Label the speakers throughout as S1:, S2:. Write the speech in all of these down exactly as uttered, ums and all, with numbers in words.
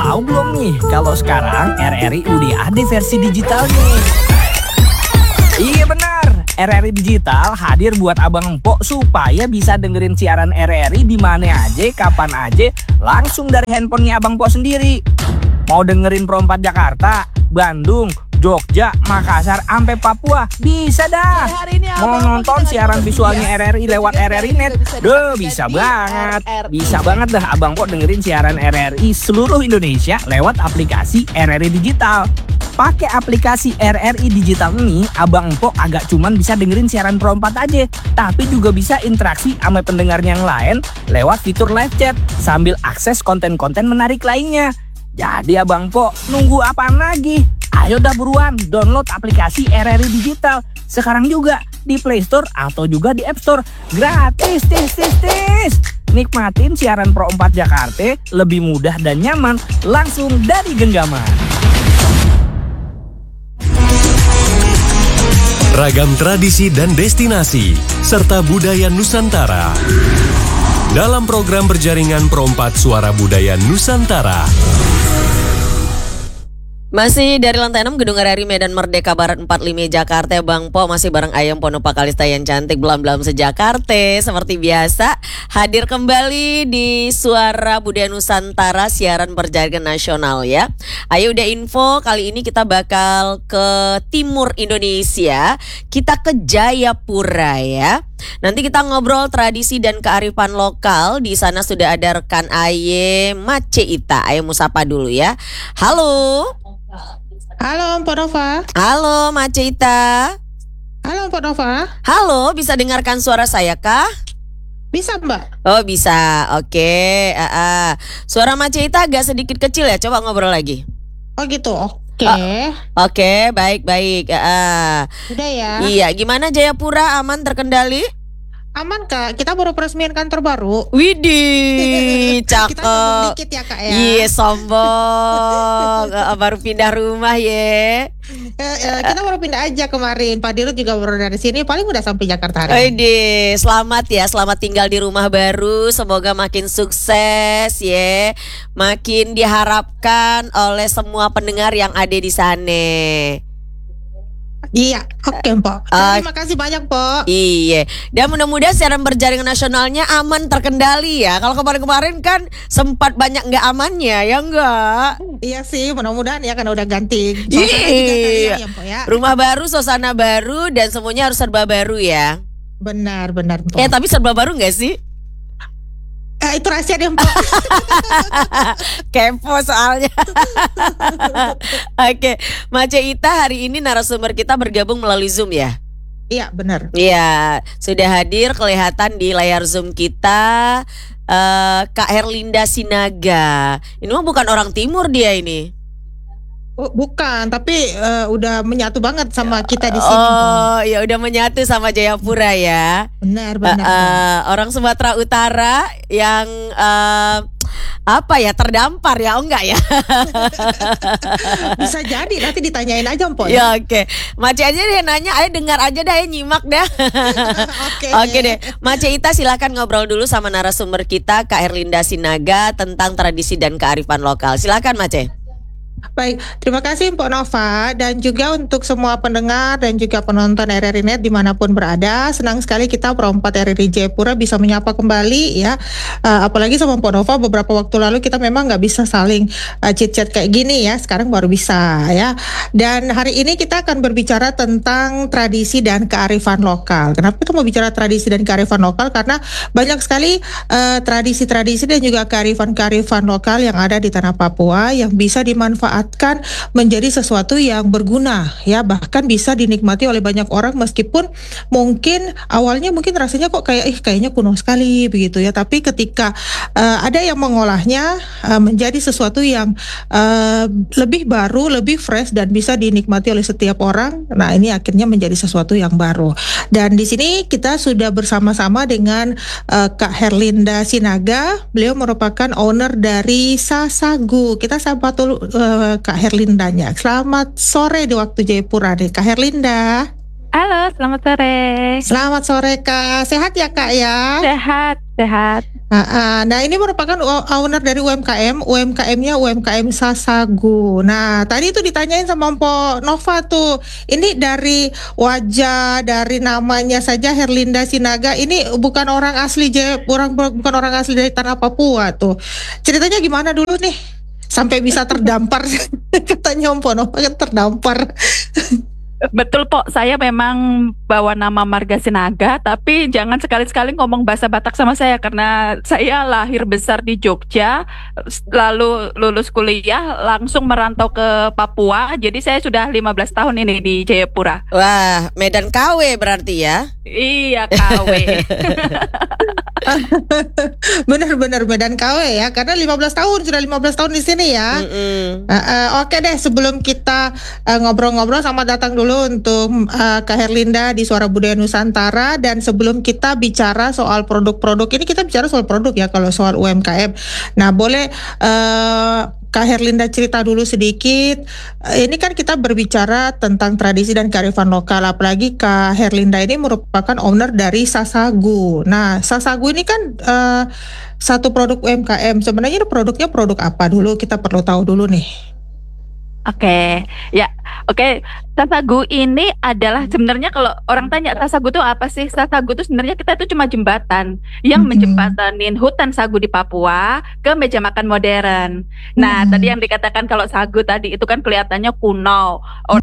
S1: Tahu belum nih kalau sekarang R R I udah ada versi digitalnya? Iya benar, R R I Digital hadir buat abang empok supaya bisa dengerin siaran R R I di mana aja, kapan aja, langsung dari handphonenya abang empok sendiri. Mau dengerin Pro empat Jakarta, Bandung, Jogja, Makassar, sampai Papua, bisa dah. Mau nonton siaran visualnya R R I lewat R R I Net, duh bisa banget. Bisa banget dah abang empok dengerin siaran R R I seluruh Indonesia lewat aplikasi R R I Digital. Pakai aplikasi R R I Digital ini, abang empok agak cuman bisa dengerin siaran Pro empat aja, tapi juga bisa interaksi sama pendengar yang lain lewat fitur live chat sambil akses konten-konten menarik lainnya. Jadi abang empok nunggu apaan lagi? Ayo dah buruan download aplikasi R R I Digital sekarang juga di Play Store atau juga di App Store. Gratis, tis, tis, tis. Nikmatin siaran Pro empat Jakarta lebih mudah dan nyaman langsung dari genggaman.
S2: Ragam tradisi dan destinasi, serta budaya Nusantara. Dalam program berjaringan Pro empat Suara Budaya Nusantara.
S3: Masih dari lantai enam Gedung R R I Medan Merdeka Barat empat puluh lima Jakarta, Bang Po masih bareng Ayam Ponopa Kalista yang cantik belam-belam sejakarta. Seperti biasa hadir kembali di Suara Budaya Nusantara siaran berjaringan nasional ya. Ayo udah info, kali ini kita bakal ke timur Indonesia. Kita ke Jayapura ya. Nanti kita ngobrol tradisi dan kearifan lokal. Di sana sudah ada rekan Aye Mace Ita. Ayo musapa dulu ya. Halo.
S4: Halo Mpok Nova.
S3: Halo Mace Ita.
S4: Halo Mpok Nova.
S3: Halo, bisa dengarkan suara saya kah?
S4: Bisa Mbak.
S3: Oh bisa, oke. uh, uh. Suara Mace Ita agak sedikit kecil ya, coba ngobrol lagi.
S4: Oh gitu, oke.
S3: Oh, oke, okay, baik-baik. uh, uh.
S4: Udah ya.
S3: Iya, gimana Jayapura, aman terkendali?
S4: Aman Kak, kita baru peresmian kantor baru.
S3: Widih, cakep.
S4: Kita ngomong dikit ya Kak ya.
S3: Iya, sombong. Baru pindah rumah ya.
S4: Eh, eh, kita baru pindah aja kemarin. Pak Dirut juga baru dari sini. Paling udah sampai Jakarta hari ini.
S3: Widih, selamat ya, selamat tinggal di rumah baru. Semoga makin sukses ya. Makin diharapkan oleh semua pendengar yang ada di sana.
S4: Iya, oke okay, Mpok. Terima kasih banyak Mpok.
S3: Iya, dan mudah-mudahan siaran berjaringan nasionalnya aman terkendali ya. Kalau kemarin-kemarin kan sempat banyak nggak amannya, ya enggak?
S4: Iya sih, mudah-mudahan ya, karena udah ganti.
S3: Iya,
S4: ya, Mpok, ya.
S3: Rumah baru, suasana baru, dan semuanya harus serba baru ya.
S4: Benar, benar Mpok.
S3: Eh tapi serba baru nggak sih?
S4: Eh, itu rahasia deh Mpok.
S3: Kepo soalnya. Oke, Mace Ita hari ini narasumber kita bergabung melalui Zoom ya?
S4: Iya benar.
S3: Iya, sudah hadir kelihatan di layar Zoom kita uh, Kak Herlinda Sinaga. Ini mah bukan orang timur dia ini.
S4: Bukan, tapi uh, udah menyatu banget sama kita di sini.
S3: Oh, ya udah menyatu sama Jayapura ya.
S4: Benar, benar.
S3: Uh, uh, orang Sumatera Utara yang uh, apa ya, terdampar ya, oh enggak ya?
S4: Bisa jadi, nanti ditanyain aja Mpok.
S3: Ya oke, okay. Mace aja dia nanya, ayo dengar aja dah, ya nyimak dah. Oke. Okay. Oke okay deh, Mace Ita silakan ngobrol dulu sama narasumber kita Kak Herlinda Sinaga tentang tradisi dan kearifan lokal. Silakan Mace.
S4: Baik, terima kasih Mpok Nova, dan juga untuk semua pendengar dan juga penonton R R I Net dimanapun berada. Senang sekali kita Pro empat R R I Jayapura bisa menyapa kembali ya. uh, Apalagi sama Mpok Nova, beberapa waktu lalu kita memang gak bisa saling uh, chit-chat kayak gini ya. Sekarang baru bisa ya. Dan hari ini kita akan berbicara tentang tradisi dan kearifan lokal. Kenapa kita mau bicara tradisi dan kearifan lokal? Karena banyak sekali uh, tradisi-tradisi dan juga kearifan-kearifan lokal yang ada di tanah Papua yang bisa dimanfaatkan menjadi sesuatu yang berguna ya, bahkan bisa dinikmati oleh banyak orang meskipun mungkin awalnya mungkin rasanya kok kayak ih kayaknya kuno sekali begitu ya, tapi ketika uh, ada yang mengolahnya uh, menjadi sesuatu yang uh, lebih baru, lebih fresh dan bisa dinikmati oleh setiap orang. Nah, ini akhirnya menjadi sesuatu yang baru. Dan di sini kita sudah bersama-sama dengan uh, Kak Herlinda Sinaga. Beliau merupakan owner dari Sasagu. Kita sapa dulu uh, Kak Herlindanya. Selamat sore di waktu Jayapura nih Kak Herlinda.
S5: Halo, selamat sore.
S4: Selamat sore Kak. Sehat ya Kak ya?
S5: Sehat, sehat.
S4: Ah, ah. Nah, ini merupakan o- owner dari U M K M, U M K M-nya U M K M Sasagu. Nah, tadi itu ditanyain sama Mpok Nova tuh, ini dari wajah, dari namanya saja Herlinda Sinaga, ini bukan orang asli Jaya, orang bukan orang asli dari tanah Papua tuh. Ceritanya gimana dulu nih? Sampai bisa terdampar, katanya Mpok Nova kan terdampar.
S5: Betul Pok, saya memang bawa nama Marga Sinaga, tapi jangan sekali-sekali ngomong bahasa Batak sama saya karena saya lahir besar di Jogja, lalu lulus kuliah langsung merantau ke Papua, jadi saya sudah lima belas tahun ini di Jayapura.
S3: Wah, Medan K W berarti ya?
S5: Iya, K W.
S4: Benar-benar Medan K W ya, karena lima belas tahun, sudah lima belas tahun di sini ya.
S3: Mm-mm.
S4: Uh, uh, Oke deh, sebelum kita uh, ngobrol-ngobrol sama datang dulu untuk uh, Kak Herlinda di Suara Budaya Nusantara, dan sebelum kita bicara soal produk-produk ini, kita bicara soal produk ya kalau soal U M K M. Nah, boleh uh, Kak Herlinda cerita dulu sedikit. Uh, Ini kan kita berbicara tentang tradisi dan kearifan lokal, apalagi Kak Herlinda ini merupakan owner dari Sasagu. Nah, Sasagu ini kan uh, satu produk U M K M. Sebenarnya ini produknya produk apa dulu? Kita perlu tahu dulu nih.
S5: Oke, ya, oke. Sasagu ini adalah sebenarnya kalau orang tanya Sasagu itu apa sih? Sasagu itu sebenarnya kita itu cuma jembatan yang
S4: Mm-mm.
S5: menjembatanin hutan sagu di Papua ke meja makan modern. Nah,
S4: Mm-mm.
S5: tadi yang dikatakan kalau sagu tadi itu kan kelihatannya kuno. Orang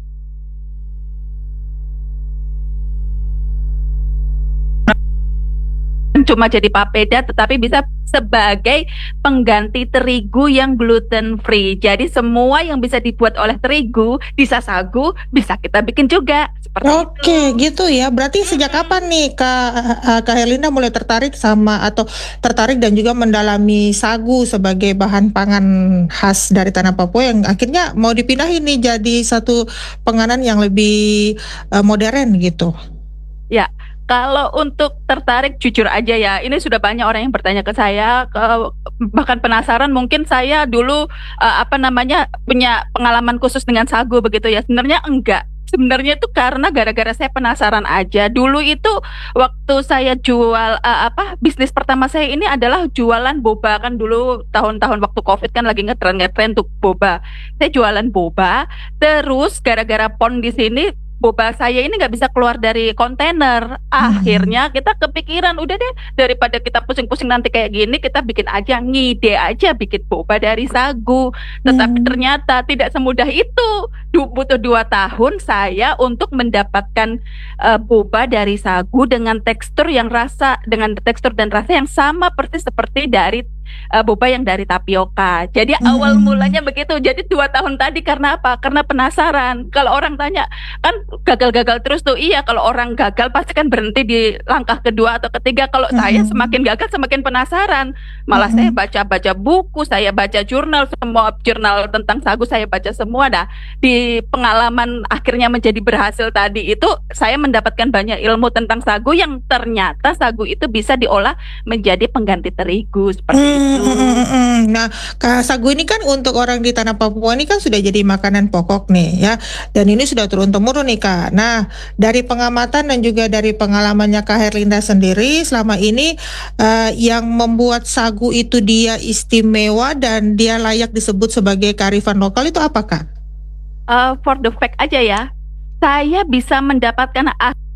S5: cuma jadi papeda tetapi bisa sebagai pengganti terigu yang gluten free. Jadi semua yang bisa dibuat oleh terigu di Sasagu bisa kita bikin juga seperti itu.
S4: Oke, gitu ya. Berarti sejak kapan nih Kak uh, Kak Herlinda mulai tertarik sama atau tertarik dan juga mendalami sagu sebagai bahan pangan khas dari tanah Papua yang akhirnya mau dipindahin nih jadi satu penganan yang lebih uh, modern gitu.
S5: Ya, kalau untuk tertarik jujur aja ya, ini sudah banyak orang yang bertanya ke saya, ke- bahkan penasaran mungkin saya dulu eh, apa namanya punya pengalaman khusus dengan sagu begitu ya. Sebenarnya enggak. Sebenarnya itu karena gara-gara saya penasaran aja. Dulu itu waktu saya jual eh, apa bisnis pertama saya ini adalah jualan boba, kan dulu tahun-tahun waktu Covid kan lagi ngetren-ngetren tuh boba. Saya jualan boba, terus gara-gara pon di sini boba saya ini nggak bisa keluar dari kontainer. Akhirnya kita kepikiran, udah deh daripada kita pusing-pusing nanti kayak gini, kita bikin aja, ngide aja bikin boba dari sagu. Tetapi
S4: Hmm.
S5: ternyata tidak semudah itu. Du- butuh dua tahun saya untuk mendapatkan eh, boba dari sagu dengan tekstur yang rasa dengan tekstur dan rasa yang sama persis seperti dari eh, boba yang dari tapioka. Jadi awal
S4: Hmm.
S5: mulanya begitu. Jadi dua tahun tadi karena apa? Karena penasaran. Kalau orang tanya kan gagal-gagal terus tuh, iya, kalau orang gagal pasti kan berhenti di langkah kedua atau ketiga. Kalau saya
S4: Mhm.
S5: semakin gagal semakin penasaran, malah
S4: Mhm.
S5: saya baca-baca buku, saya baca jurnal, semua jurnal tentang sagu saya baca semua. Dah di pengalaman akhirnya menjadi berhasil tadi itu, saya mendapatkan banyak ilmu tentang sagu yang ternyata sagu itu bisa diolah menjadi pengganti terigu seperti
S4: Hmm,
S5: itu.
S4: hmm, hmm, hmm. Nah, Kak, sagu ini kan untuk orang di tanah Papua ini kan sudah jadi makanan pokok nih ya, dan ini sudah turun temurun nih Kak. Nah, dari pengamatan dan juga dari pengalamannya Kak Herlinda sendiri selama ini, eh, yang membuat sagu itu dia istimewa dan dia layak disebut sebagai kearifan lokal itu apa Kak?
S5: Eh, for the fact aja ya, saya bisa mendapatkan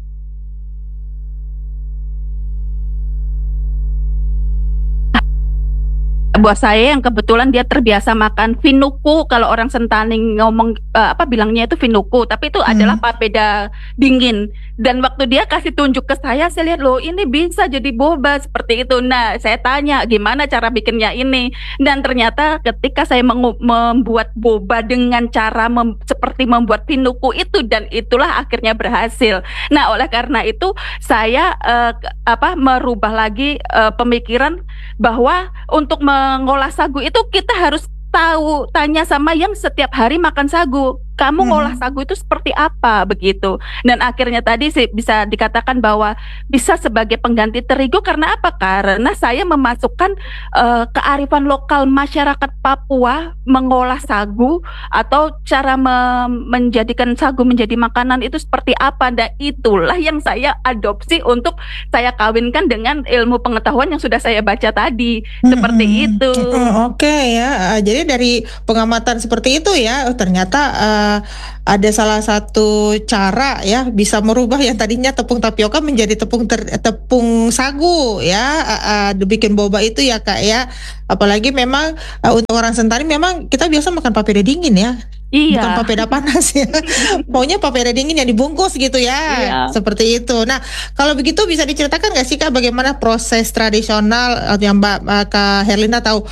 S5: buat saya yang kebetulan dia terbiasa makan finuku. Kalau orang Sentani ngomong eh, apa bilangnya itu finuku, tapi itu
S4: Hmm.
S5: adalah papeda dingin. Dan waktu dia kasih tunjuk ke saya, saya lihat loh ini bisa jadi boba seperti itu. Nah, saya tanya gimana cara bikinnya ini, dan ternyata ketika saya mengu- membuat boba dengan cara mem- seperti membuat finuku itu, dan itulah akhirnya berhasil. Nah, oleh karena itu saya eh, ke- apa merubah lagi eh, pemikiran bahwa untuk mengolah sagu itu kita harus tahu, tanya sama yang setiap hari makan sagu. kamu
S4: Hmm.
S5: ngolah sagu itu seperti apa begitu. Dan akhirnya tadi sih bisa dikatakan bahwa bisa sebagai pengganti terigu karena apa? Karena saya memasukkan eh, kearifan lokal masyarakat Papua mengolah sagu atau cara me- menjadikan sagu menjadi makanan itu seperti apa. Dan itulah yang saya adopsi untuk saya kawinkan dengan ilmu pengetahuan yang sudah saya baca tadi. Seperti
S4: Mm-mm.
S5: itu.
S4: Oh, oke ya. Eh, jadi dari pengamatan seperti itu ya, oh, ternyata eh, ada salah satu cara ya bisa merubah yang tadinya tepung tapioka menjadi tepung ter- tepung sagu ya. Eh, eh, dibikin boba itu ya Kak ya. Apalagi memang eh, untuk orang Sentani memang kita biasa makan papeda dingin ya. Bukan
S5: Iya.
S4: papeda panas ya. Maunya papeda dingin yang dibungkus gitu ya.
S5: Iya.
S4: Seperti itu. Nah, kalau begitu bisa diceritakan nggak sih Kak bagaimana proses tradisional eh, yang Mbak eh, Kak Herlina tahu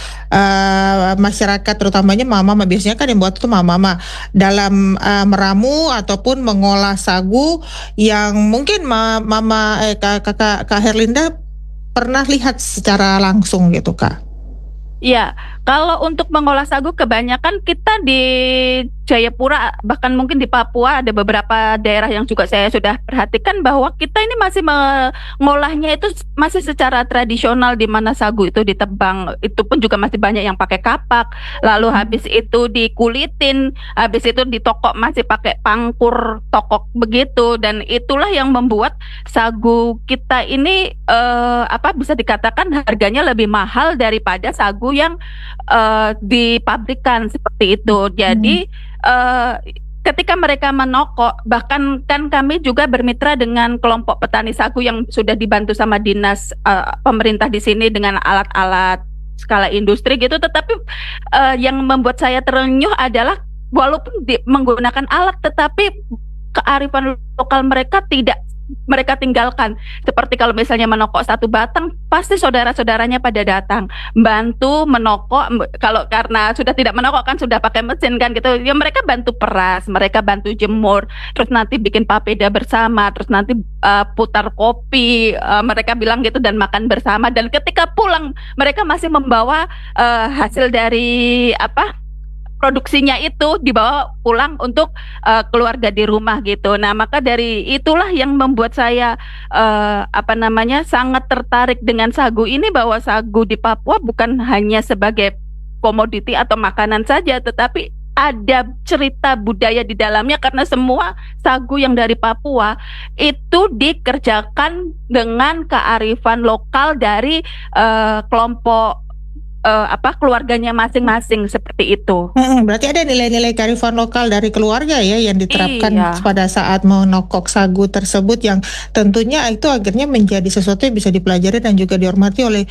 S4: eh, masyarakat terutamanya mama-mama biasanya kan yang buat itu mama-mama dalam eh, meramu ataupun mengolah sagu yang mungkin ma- mama eh, Kak, Kak, Kak Herlinda pernah lihat secara langsung gitu Kak.
S5: Iya, kalau untuk mengolah sagu kebanyakan kita di Jayapura, bahkan mungkin di Papua ada beberapa daerah yang juga saya sudah perhatikan bahwa kita ini masih mengolahnya itu masih secara tradisional, di mana sagu itu ditebang, itu pun juga masih banyak yang pakai kapak, lalu habis itu dikulitin, habis itu ditokok masih pakai pangkur tokok begitu, dan itulah yang membuat sagu kita ini eh, apa bisa dikatakan harganya lebih mahal daripada sagu yang eh, dipabrikan seperti itu. Jadi eh, ketika mereka menokok, bahkan kan kami juga bermitra dengan kelompok petani sagu yang sudah dibantu sama dinas eh, pemerintah di sini dengan alat-alat skala industri gitu. Tetapi eh, yang membuat saya terenyuh adalah walaupun di, menggunakan alat, tetapi kearifan lokal mereka tidak mereka tinggalkan. Seperti kalau misalnya menokok satu batang, pasti saudara-saudaranya pada datang bantu menokok. Kalau karena sudah tidak menokok kan sudah pakai mesin kan gitu, ya mereka bantu peras, mereka bantu jemur, terus nanti bikin papeda bersama, terus nanti uh, putar kopi, uh, mereka bilang gitu, dan makan bersama. Dan ketika pulang mereka masih membawa uh, hasil dari apa produksinya itu dibawa pulang untuk uh, keluarga di rumah gitu. Nah, maka dari itulah yang membuat saya uh, apa namanya sangat tertarik dengan sagu ini, bahwa sagu di Papua bukan hanya sebagai komoditi atau makanan saja, tetapi ada cerita budaya di dalamnya, karena semua sagu yang dari Papua itu dikerjakan dengan kearifan lokal dari uh, kelompok Uh, apa keluarganya masing-masing seperti itu.
S4: Hmm, berarti ada nilai-nilai kearifan lokal dari keluarga ya yang diterapkan
S5: Iya.
S4: pada saat menokok sagu tersebut, yang tentunya itu akhirnya menjadi sesuatu yang bisa dipelajari dan juga dihormati oleh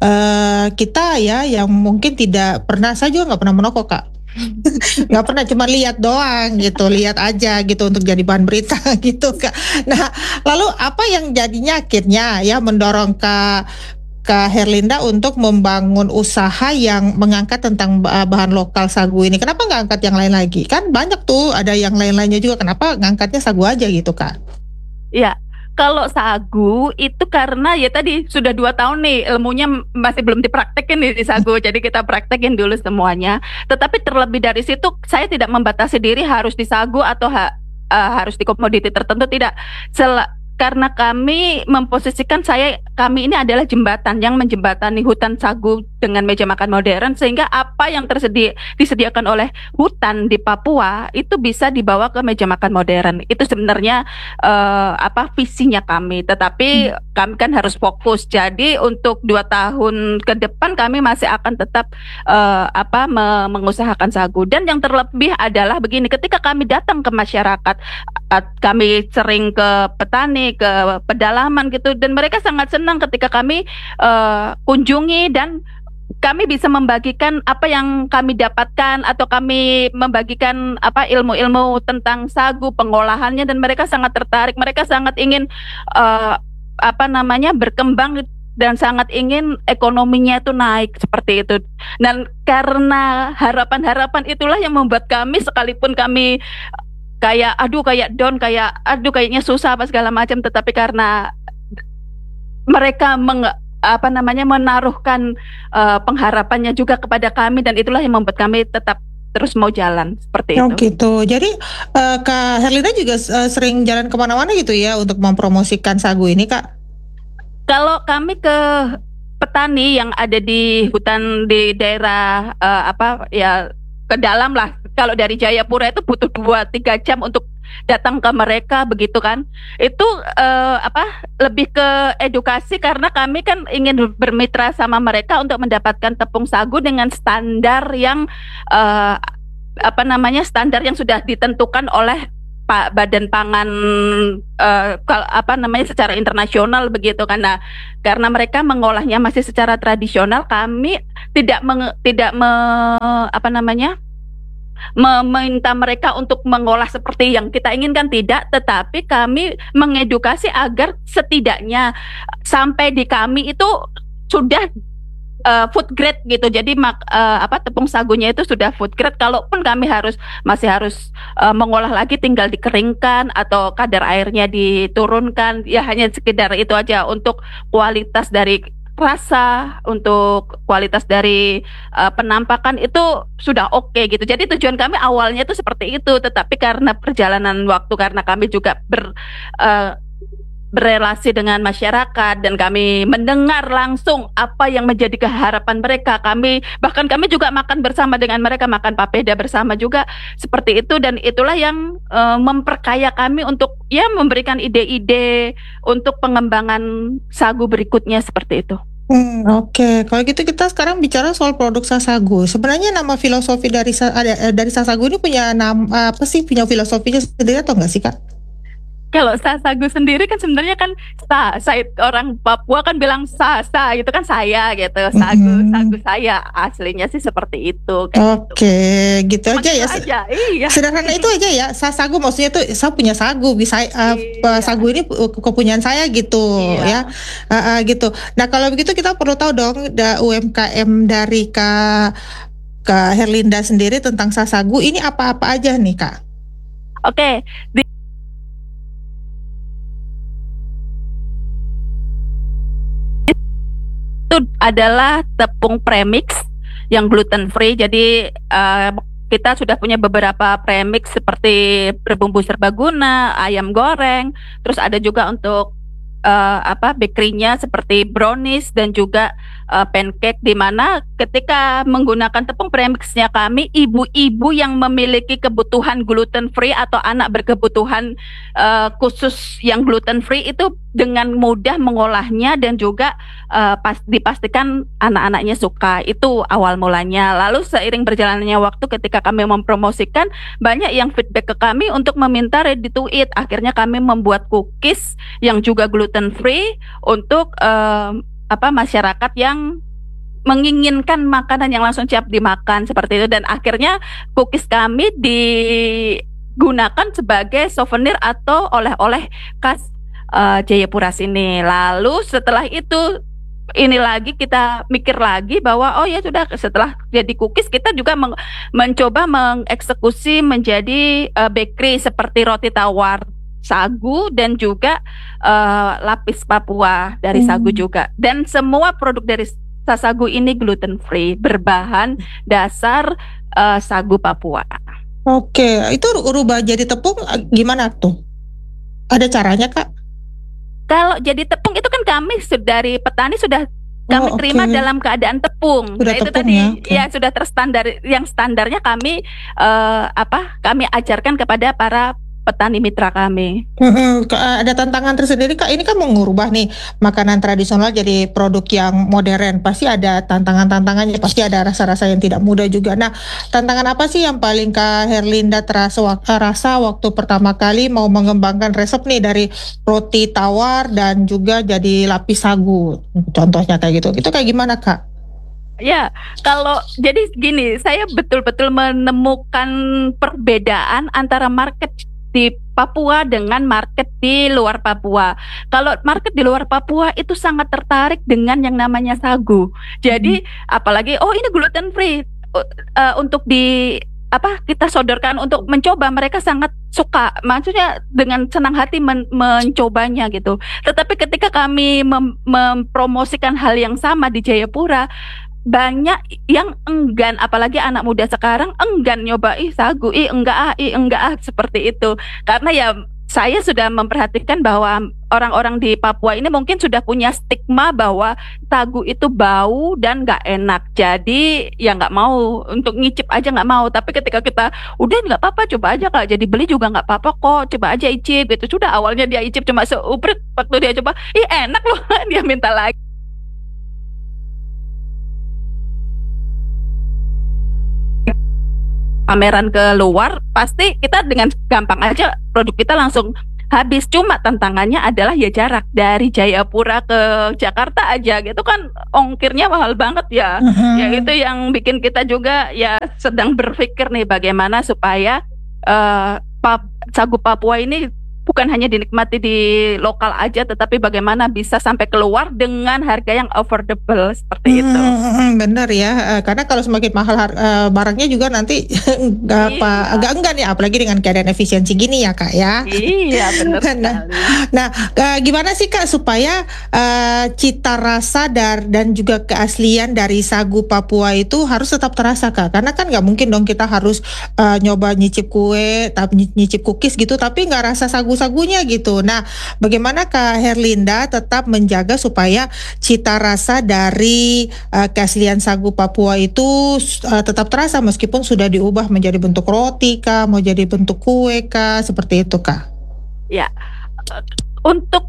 S4: uh, kita ya, yang mungkin tidak pernah, saya juga nggak pernah menokok Kak. Nggak pernah, cuma lihat doang gitu, lihat aja gitu untuk jadi bahan berita gitu Kak. Nah, lalu apa yang jadinya akhirnya ya mendorong Kak Kak Herlinda untuk membangun usaha yang mengangkat tentang bahan lokal sagu ini? Kenapa nggak angkat yang lain lagi? Kan banyak tuh, ada yang lain-lainnya juga. Kenapa ngangkatnya sagu aja gitu Kak?
S5: Ya, kalau sagu itu karena ya tadi sudah dua tahun nih ilmunya masih belum dipraktekin nih di sagu, jadi kita praktekin dulu semuanya. Tetapi terlebih dari situ saya tidak membatasi diri harus di sagu atau ha, uh, harus di komoditi tertentu, tidak. Sel karena kami memposisikan saya kami ini adalah jembatan yang menjembatani hutan sagu dengan meja makan modern, sehingga apa yang tersedia disediakan oleh hutan di Papua itu bisa dibawa ke meja makan modern. Itu sebenarnya uh, apa visinya kami. Tetapi hmm. kami kan harus fokus. Jadi untuk dua tahun ke depan kami masih akan tetap uh, apa me mengusahakan sagu. Dan yang terlebih adalah begini, ketika kami datang ke masyarakat, uh, kami sering ke petani, ke pedalaman gitu, dan mereka sangat senang ketika kami uh, kunjungi dan kami bisa membagikan apa yang kami dapatkan, atau kami membagikan apa ilmu-ilmu tentang sagu, pengolahannya, dan mereka sangat tertarik, mereka sangat ingin uh, apa namanya berkembang dan sangat ingin ekonominya itu naik seperti itu. Dan karena harapan-harapan itulah yang membuat kami, sekalipun kami kayak aduh kayak down, kayak aduh kayaknya susah apa segala macam, tetapi karena mereka meng, apa namanya menaruhkan uh, pengharapannya juga kepada kami, dan itulah yang membuat kami tetap terus mau jalan seperti
S4: Oh
S5: itu.
S4: gitu. Jadi eh, Kak Herlinda juga eh, sering jalan kemana-mana gitu ya untuk mempromosikan sagu ini, Kak?
S5: Kalau kami ke petani yang ada di hutan di daerah eh, apa ya ke dalam lah. Kalau dari Jayapura itu butuh dua tiga jam untuk datang ke mereka begitu kan. Itu eh, apa lebih ke edukasi karena kami kan ingin bermitra sama mereka untuk mendapatkan tepung sagu dengan standar yang eh, apa namanya standar yang sudah ditentukan oleh Pak Badan Pangan eh, kal- apa namanya secara internasional begitu kan. Nah, karena mereka mengolahnya masih secara tradisional, kami tidak menge- tidak me- apa namanya meminta mereka untuk mengolah seperti yang kita inginkan, tidak, tetapi kami mengedukasi agar setidaknya sampai di kami itu sudah uh, food grade gitu. Jadi mak, uh, apa tepung sagunya itu sudah food grade. Kalaupun kami harus masih harus uh, mengolah lagi, tinggal dikeringkan atau kadar airnya diturunkan. Ya hanya sekedar itu aja untuk kualitas dari rasa, untuk kualitas dari uh, penampakan itu sudah oke gitu. Jadi tujuan kami awalnya itu seperti itu, tetapi karena perjalanan waktu, karena kami juga ber uh, berelasi dengan masyarakat dan kami mendengar langsung apa yang menjadi keharapan mereka. Kami bahkan kami juga makan bersama dengan mereka, makan papeda bersama juga seperti itu, dan itulah yang uh, memperkaya kami untuk ya memberikan ide-ide untuk pengembangan sagu berikutnya seperti itu.
S4: Hmm, oke. Kalau gitu kita sekarang bicara soal produk sasagu. Sebenarnya nama filosofi dari sa- ada- eh, dari sasagu ini punya nama apa sih? Punya filosofinya sendiri atau enggak sih, Kak?
S5: Kalau sasagu sendiri kan sebenarnya kan sa, sa orang Papua kan bilang sasa gitu kan, saya gitu, sagu
S4: Mhm.
S5: sagu saya, aslinya sih seperti itu kayak gitu.
S4: Oke, gitu
S5: Cuma
S4: aja
S5: gitu
S4: ya.
S5: aja, iya.
S4: Sederhana itu aja ya. Sasagu maksudnya tuh saya punya sagu, bisa uh,
S5: Iya.
S4: sagu ini pu- kepunyaan saya gitu
S5: Iya.
S4: ya. Uh, uh, gitu. Nah, kalau begitu kita perlu tahu dong da U M K M dari Kak Kak Herlinda sendiri tentang sasagu ini apa-apa aja nih, Kak?
S5: Oke, di itu adalah tepung premix yang gluten free. Jadi eh, kita sudah punya beberapa premix seperti berbumbu serbaguna, ayam goreng, terus ada juga untuk eh, apa bakery-nya seperti brownies dan juga eh, pancake, di mana ketika menggunakan tepung premixnya kami, ibu-ibu yang memiliki kebutuhan gluten free atau anak berkebutuhan eh, khusus yang gluten free itu dengan mudah mengolahnya dan juga uh, pas, dipastikan anak-anaknya suka. Itu awal mulanya. Lalu seiring berjalannya waktu ketika kami mempromosikan, banyak yang feedback ke kami untuk meminta ready to eat. Akhirnya kami membuat cookies yang juga gluten free untuk uh, apa masyarakat yang menginginkan makanan yang langsung siap dimakan seperti itu. Dan akhirnya cookies kami digunakan sebagai souvenir atau oleh-oleh khas Uh, Jayapura sini. Lalu setelah itu ini lagi kita mikir lagi bahwa oh ya sudah, setelah jadi cookies kita juga men mencoba mengeksekusi menjadi uh, bakery seperti roti tawar sagu dan juga uh, lapis Papua dari
S4: Hmm.
S5: sagu juga. Dan semua produk dari sasagu ini gluten free, berbahan dasar uh, sagu Papua.
S4: Oke, itu ru- rubah jadi tepung uh, gimana tuh? Ada caranya, Kak?
S5: Kalau jadi tepung itu kan kami su- dari petani sudah kami
S4: Oh,
S5: terima
S4: oke.
S5: dalam keadaan tepung.
S4: Sudah
S5: Nah, itu
S4: tepung
S5: tadi
S4: ya, oke.
S5: ya sudah terstandar, yang standarnya kami eh, apa? Kami ajarkan kepada para petani mitra kami.
S4: Mm-mm. Kak, ada tantangan tersendiri, Kak. Ini kan mau ngubah nih makanan tradisional jadi produk yang modern. Pasti ada tantangan-tantangannya, pasti ada rasa-rasa yang tidak mudah juga. Nah, tantangan apa sih yang paling Kak Herlinda terasa wak- eh, rasa waktu pertama kali mau mengembangkan resep nih dari roti tawar dan juga jadi lapis sagu? Contohnya kayak gitu. Itu kayak gimana, Kak?
S5: Ya, kalau jadi gini, saya betul-betul menemukan perbedaan antara market di Papua dengan market di luar Papua. Kalau market di luar Papua itu sangat tertarik dengan yang namanya sagu. Jadi apalagi oh ini gluten free uh, uh, untuk di apa kita sodorkan untuk mencoba, mereka sangat suka, maksudnya dengan senang hati men- mencobanya gitu. Tetapi ketika kami mem- mempromosikan hal yang sama di Jayapura, banyak yang enggan, apalagi anak muda sekarang enggan nyoba ih sagu, ih enggak ah, ih enggak ah, seperti itu. Karena ya saya sudah memperhatikan bahwa orang-orang di Papua ini mungkin sudah punya stigma bahwa sagu itu bau dan nggak enak. Jadi ya nggak mau, untuk ngicip aja nggak mau. Tapi ketika kita udah nggak apa-apa, coba aja Kak. Jadi beli juga nggak apa-apa kok. Coba aja icip gitu. Sudah awalnya dia icip cuma seuprit, waktu dia coba, ih enak loh, dia minta lagi. Pameran ke luar, pasti kita dengan gampang aja produk kita langsung habis. Cuma tantangannya adalah ya jarak dari Jayapura ke Jakarta aja gitu kan, ongkirnya mahal banget ya.
S4: Mhm.
S5: Ya itu yang bikin kita juga ya sedang berpikir nih bagaimana supaya eh, pap- sagu Papua ini bukan hanya dinikmati di lokal aja, tetapi bagaimana bisa sampai keluar dengan harga yang affordable seperti itu.
S4: Hmm, bener ya. Eh, karena kalau semakin mahal har- eh, barangnya juga nanti nggak apa
S5: Iya.
S4: agak enggan ya, apalagi dengan keadaan efisiensi gini ya Kak ya.
S5: Iya benar
S4: Nah,
S5: sekali.
S4: nah, eh, gimana sih Kak supaya eh, cita rasa dar, dan juga keaslian dari sagu Papua itu harus tetap terasa Kak? Karena kan nggak mungkin dong kita harus eh, nyoba nyicip kue, tapi nyicip cookies gitu, tapi nggak rasa sagu-sagunya gitu. Nah, bagaimana Kak Herlinda tetap menjaga supaya cita rasa dari eh, keaslian sagu Papua itu eh, tetap terasa meskipun sudah diubah menjadi bentuk roti Kak, mau jadi bentuk kue Kak, seperti itu Kak?
S5: Ya, eh, untuk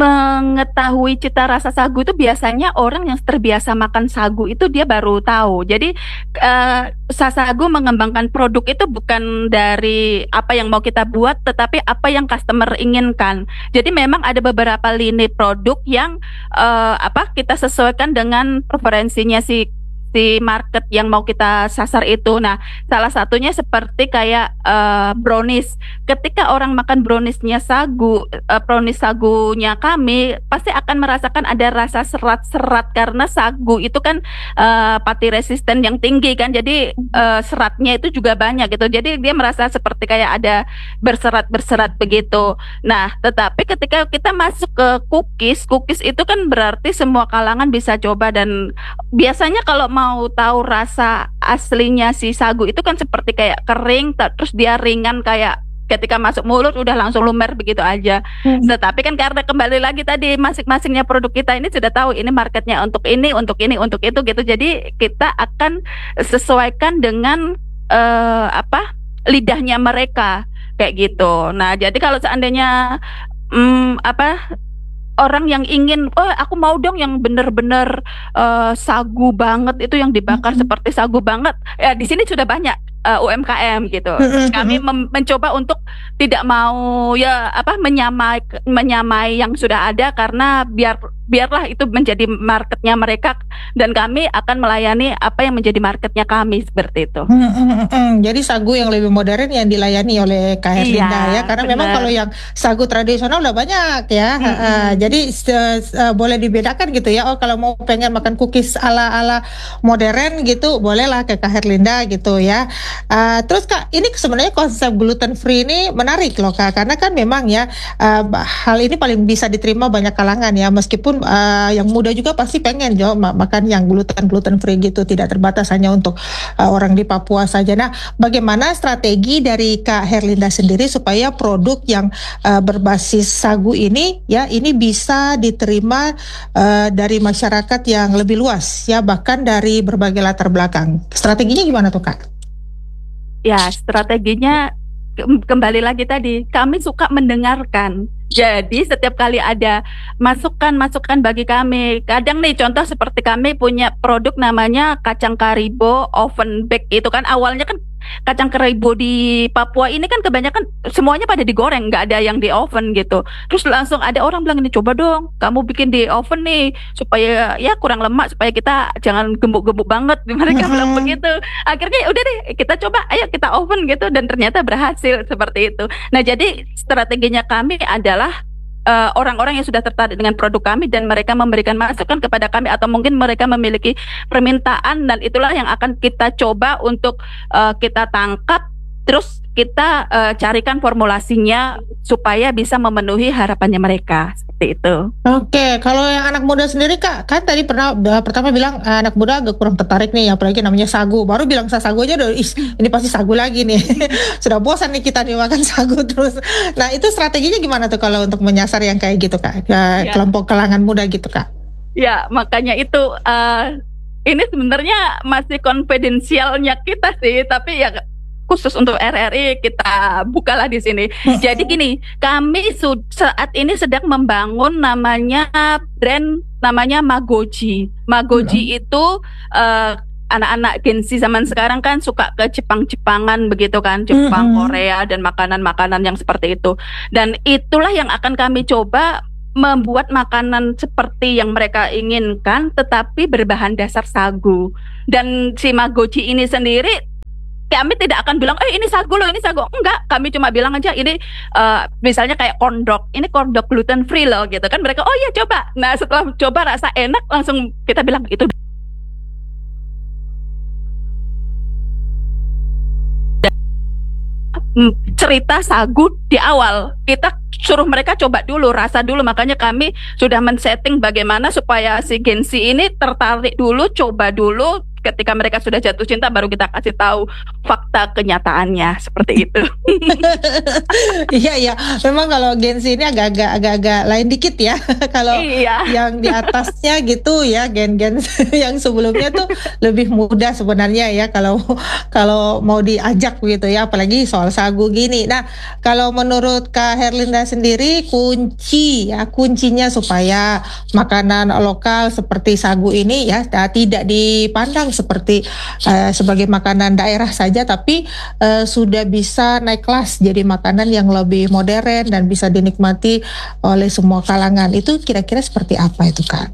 S5: mengetahui cita rasa sagu itu biasanya orang yang terbiasa makan sagu itu dia baru tahu. Jadi eh, Sasagu mengembangkan produk itu bukan dari apa yang mau kita buat, tetapi apa yang customer inginkan. Jadi memang ada beberapa lini produk yang eh, apa kita sesuaikan dengan preferensinya si si market yang mau kita sasar itu. Nah, salah satunya seperti kayak eh, brownies. Ketika orang makan browniesnya sagu, eh, brownies sagunya kami, pasti akan merasakan ada rasa serat-serat karena sagu itu kan eh, pati resisten yang tinggi kan, jadi eh, seratnya itu juga banyak gitu. Jadi dia merasa seperti kayak ada berserat-berserat begitu. Nah, tetapi ketika kita masuk ke cookies, cookies itu kan berarti semua kalangan bisa coba, dan biasanya kalau mau tahu rasa aslinya si sagu itu kan seperti kayak kering, tak- terus dia ringan kayak ketika masuk mulut udah langsung lumer begitu aja. Tetapi kan karena kembali lagi tadi masing-masingnya produk kita ini sudah tahu ini marketnya untuk ini, untuk ini, untuk itu gitu. Jadi kita akan sesuaikan dengan eh, apa lidahnya mereka kayak gitu. Nah, jadi kalau seandainya mm, apa orang yang ingin, oh aku mau dong yang bener-bener eh, sagu banget itu yang dibakar
S4: Mhm.
S5: seperti sagu banget. Ya di sini sudah banyak eh, U M K M gitu.
S4: Mhm,
S5: Kami
S4: mhm.
S5: mem- mencoba untuk tidak mau ya apa menyamai menyamai yang sudah ada, karena biar biarlah itu menjadi marketnya mereka, dan kami akan melayani apa yang menjadi marketnya kami seperti itu.
S4: Hmm, hmm, hmm. Jadi sagu yang lebih modern yang dilayani oleh Kak Herlinda ya,
S5: Iya,
S4: karena memang
S5: benar.
S4: kalau yang sagu tradisional udah banyak ya.
S5: Mm-mm.
S4: Heeh. Jadi se- se- boleh dibedakan gitu ya. Oh kalau mau pengen makan cookies ala ala modern gitu, bolehlah ke Kak Herlinda gitu ya. Ah, terus Kak, ini sebenarnya konsep gluten free ini menarik loh Kak, karena kan memang ya ah, ba- hal ini paling bisa diterima banyak kalangan ya, meskipun ah, yang muda juga pasti pengen jo ma- makan yang gluten gluten free gitu, tidak terbatas hanya untuk ah, orang di Papua saja. Nah, bagaimana strategi dari Kak Herlinda sendiri supaya produk yang ah, berbasis sagu ini ya ini bisa diterima ah, dari masyarakat yang lebih luas ya, bahkan dari berbagai latar belakang. Strateginya gimana tuh Kak?
S5: Ya, strateginya ke- kembali lagi tadi, kami suka mendengarkan. Jadi setiap kali ada masukan-masukan bagi kami, kadang nih contoh seperti kami punya produk namanya kacang karibo oven bake, itu kan awalnya kan kacang karibo di Papua ini kan kebanyakan semuanya pada digoreng, nggak ada yang di oven gitu. Terus langsung ada orang bilang ini, coba dong kamu bikin di oven nih supaya ya kurang lemak, supaya kita jangan gembuk-gembuk banget. Mereka bilang
S4: Mhm.
S5: begitu. Akhirnya ya udah deh kita coba, ayo kita oven gitu, dan ternyata berhasil seperti itu. Nah, jadi strateginya kami adalah eh, orang-orang yang sudah tertarik dengan produk kami dan mereka memberikan masukan kepada kami, atau mungkin mereka memiliki permintaan, dan itulah yang akan kita coba untuk eh, kita tangkap terus kita uh, carikan formulasinya supaya bisa memenuhi harapannya mereka, seperti itu.
S4: Oke, kalau yang anak muda sendiri Kak, kan tadi pernah udah pertama bilang eh, anak muda agak kurang tertarik nih, apalagi namanya sagu. Baru bilang sa- sagu aja udah, "Ih, ini pasti sagu lagi nih." Sudah bosan nih kita nih makan sagu terus. Nah, itu strateginya gimana tuh kalau untuk menyasar yang kayak gitu Kak, ke
S5: Ya.
S4: kelompok kalangan muda gitu Kak?
S5: Ya, makanya itu uh, ini sebenarnya masih konfidensialnya kita sih, tapi ya khusus untuk R R I kita bukalah di sini. Jadi gini, kami su- saat ini sedang membangun namanya brand namanya Magoji. Magoji itu uh, anak-anak Gen Z zaman sekarang kan suka ke Jepang-Jepangan begitu kan, Jepang,
S4: Mm-mm.
S5: Korea dan makanan-makanan yang seperti itu. Dan itulah yang akan kami coba membuat makanan seperti yang mereka inginkan tetapi berbahan dasar sagu. Dan si Magoji ini sendiri kami tidak akan bilang, eh ini sagu loh, ini sagu. Enggak, kami cuma bilang aja ini uh, misalnya kayak corn dog, ini corn dog gluten free loh gitu kan. Mereka, oh iya coba. Nah setelah coba rasa enak langsung kita bilang itu Hmm, cerita sagu di awal. Kita suruh mereka coba dulu, rasa dulu. Makanya kami sudah men-setting bagaimana supaya si Gen Z ini tertarik dulu, coba dulu. Ketika mereka sudah jatuh cinta baru kita kasih tahu fakta kenyataannya, seperti itu.
S4: Iya iya, memang kalau Gen Z ini agak-agak agak-agak lain dikit ya. Kalau
S5: Iya.
S4: yang di atasnya gitu ya, gen-gen yang sebelumnya tuh lebih mudah sebenarnya ya kalau kalau mau diajak gitu ya, apalagi soal sagu gini. Nah, kalau menurut Kak Herlinda sendiri kunci ya, kuncinya supaya makanan lokal seperti sagu ini ya tidak dipandang seperti eh, sebagai makanan daerah saja, tapi eh, sudah bisa naik kelas jadi makanan yang lebih modern dan bisa dinikmati oleh semua kalangan. Itu kira-kira seperti apa itu Kak?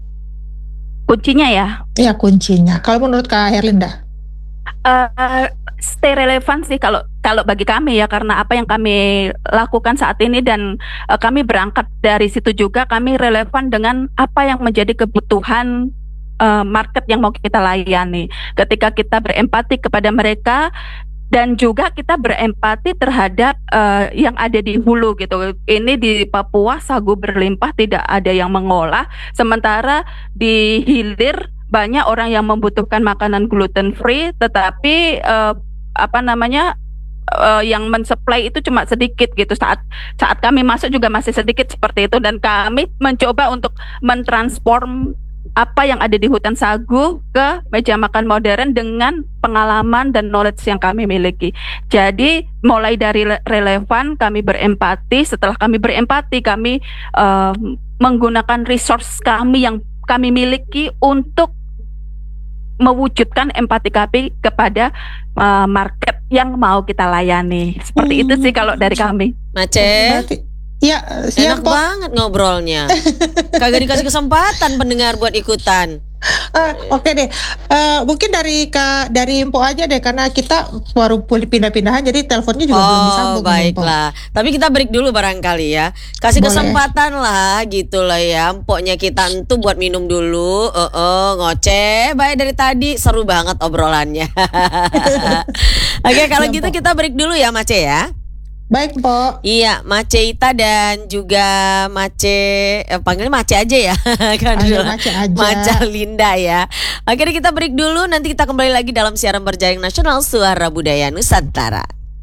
S5: Kuncinya ya,
S4: Ya kuncinya. Kalau menurut Kak Herlinda?
S5: uh, stay relevan sih kalau kalau bagi kami ya, karena apa yang kami lakukan saat ini dan uh, kami berangkat dari situ juga, kami relevan dengan apa yang menjadi kebutuhan uh, market yang mau kita layani. Ketika kita berempati kepada mereka dan juga kita berempati terhadap uh, yang ada di hulu gitu. Ini di Papua sagu berlimpah, tidak ada yang mengolah, sementara di hilir banyak orang yang membutuhkan makanan gluten free, tetapi uh, apa namanya uh, yang mensuplai itu cuma sedikit gitu. Saat saat kami masuk juga masih sedikit seperti itu, dan kami mencoba untuk mentransform apa yang ada di hutan sagu ke meja makan modern dengan pengalaman dan knowledge yang kami miliki. Jadi mulai dari le- relevan, kami berempati. Setelah kami berempati, kami uh, menggunakan resource kami yang kami miliki untuk mewujudkan empati kami kepada uh, market yang mau kita layani. Seperti itu sih kalau dari kami.
S3: Mace,
S4: Berarti ya
S3: enak
S4: siap Pok.
S3: banget ngobrolnya. Kagak dikasih kesempatan pendengar buat ikutan.
S4: Ah, Oke deh. Eh, mungkin dari Kak dari Empo aja deh, karena kita baru pulih pindah-pindahan jadi teleponnya juga belum
S3: Oh
S4: disambung nih, Empo.
S3: baiklah. Tapi kita break dulu barangkali ya. Kasih
S4: Boleh.
S3: kesempatan lah gitu lah ya. Empoknya kita tuh buat minum dulu. Eh eh, ngoceh. Baik dari tadi seru banget obrolannya. Oke kalau
S4: Iya,
S3: gitu
S4: Mpok.
S3: kita break dulu ya Mace ya.
S4: Baik, Empo.
S3: Iya, Mace Ita dan juga Mace, eh, panggilnya Mace aja ya. Kan
S4: Panggil
S3: dulu.
S4: Mace aja.
S3: Maca Linda ya. Akhirnya kita break dulu, nanti kita kembali lagi dalam siaran berjaring nasional Suara Budaya Nusantara.